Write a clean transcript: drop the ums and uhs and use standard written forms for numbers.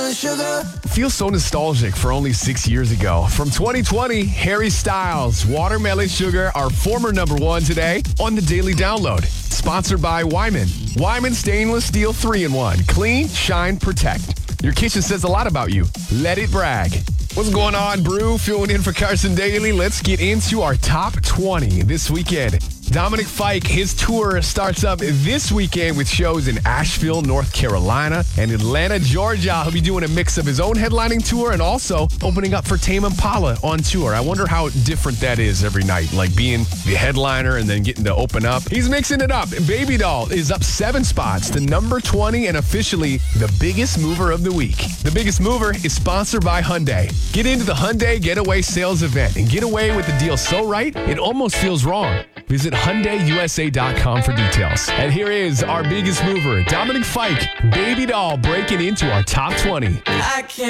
watermelon sugar. Feels so nostalgic for only 6 years ago. From 2020, Harry Styles, Watermelon Sugar, our former number one today on the Daily Download. Sponsored by Wyman. Wyman Stainless Steel 3-in-1. Clean, shine, protect. Your kitchen says a lot about you. Let it brag. What's going on, Brew? Filling in for Carson Daly. Let's get into our top 20 this weekend. Dominic Fike, his tour starts up this weekend with shows in Asheville, North Carolina, and Atlanta, Georgia. He'll be doing a mix of his own headlining tour and also opening up for Tame Impala on tour. I wonder how different that is every night, like being the headliner and then getting to open up. He's mixing it up. Baby Doll is up 7 spots to number 20 and officially the biggest mover of the week. The Biggest Mover is sponsored by Hyundai. Get into the Hyundai Getaway Sales Event and get away with the deal so right, it almost feels wrong. Visit HyundaiUSA.com for details. And here is our biggest mover, Dominic Fike, Baby Doll, breaking into our top 20. I can't